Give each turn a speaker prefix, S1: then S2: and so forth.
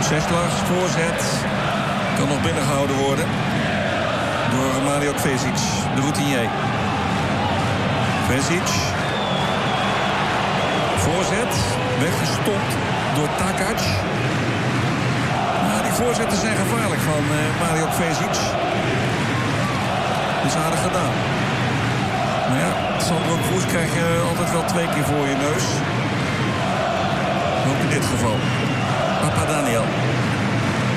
S1: Seslas, voorzet. Kan nog binnengehouden worden. Door Mario Kvezic, de routinier. Kvezic. Voorzet. Weggestopt door Takac. Die voorzetten zijn gevaarlijk van Mario Kvezic. Dat is aardig gedaan. Maar ja, Sandro Kroes krijg je altijd wel 2 keer voor je neus. Ook in dit geval. Papa Daniel.